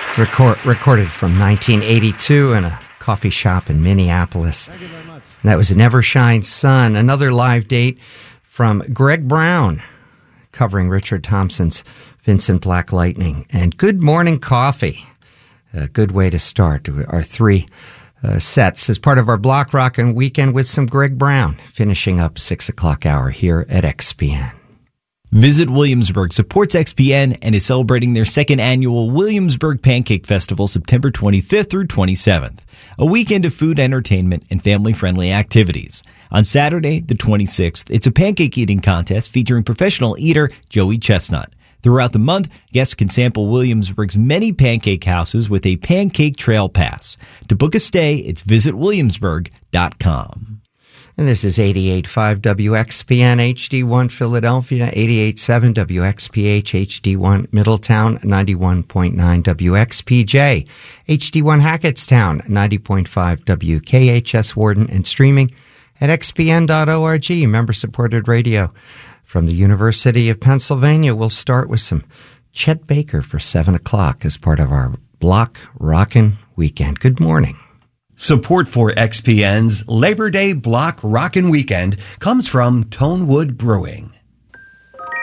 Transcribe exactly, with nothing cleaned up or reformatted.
Record, recorded from nineteen eighty-two in a coffee shop in Minneapolis. Thank you very much. That was Never Shine Sun. Another live date from Greg Brown, covering Richard Thompson's Vincent Black Lightning. And Good Morning Coffee, a good way to start our three uh, sets as part of our Block Rockin' Weekend with some Greg Brown, finishing up six o'clock hour here at X P N. Visit Williamsburg supports X P N and is celebrating their second annual Williamsburg Pancake Festival September twenty-fifth through twenty-seventh, a weekend of food, entertainment, and family-friendly activities. On Saturday, the twenty-sixth, it's a pancake eating contest featuring professional eater Joey Chestnut. Throughout the month, guests can sample Williamsburg's many pancake houses with a pancake trail pass. To book a stay, it's visit williamsburg dot com. And this is eighty-eight point five W X P N H D one Philadelphia, eighty-eight point seven W X P H H D one Middletown, ninety-one point nine W X P J, H D one Hackettstown, ninety point five W K H S Warden, and streaming at x p n dot org, member-supported radio. From the University of Pennsylvania, we'll start with some Chet Baker for seven o'clock as part of our Block Rockin' Weekend. Good morning. Support for X P N's Labor Day Block Rockin' Weekend comes from Tonewood Brewing.